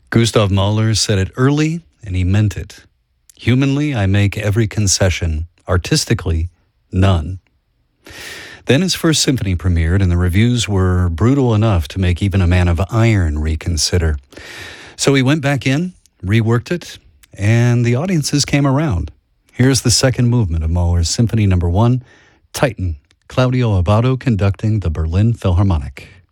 Gustav Mahler said it early, and he meant it. Humanly, I make every concession. Artistically, none. Then his first symphony premiered, and the reviews were brutal enough to make even a man of iron reconsider. So he went back in, reworked it, and the audiences came around. Here's the second movement of Mahler's Symphony No. 1, Titan, Claudio Abbado conducting the Berlin Philharmonic.